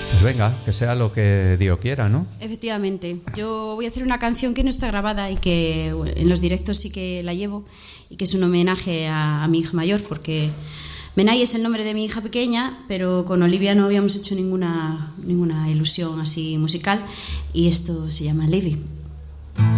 Pues venga, que sea lo que Dios quiera, ¿no? Efectivamente. Yo voy a hacer una canción que no está grabada y que en los directos sí que la llevo, y que es un homenaje a mi hija mayor, porque Menai es el nombre de mi hija pequeña, pero con Olivia no habíamos hecho ninguna ilusión así musical, y esto se llama Living.